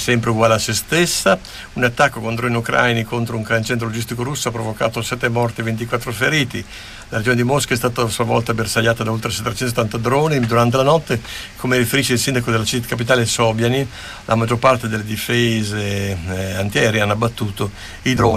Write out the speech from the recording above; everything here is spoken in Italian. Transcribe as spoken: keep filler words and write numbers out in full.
sempre uguale a se stessa. Un attacco con droni ucraini contro un centro logistico russo ha provocato sette morti e ventiquattro feriti. La regione di Mosca è stata a sua volta bersagliata da oltre settecentosettanta droni durante la notte. Come riferisce il sindaco della città capitale Sobyanin, la maggior parte delle difese eh, antiaeree hanno abbattuto i droni.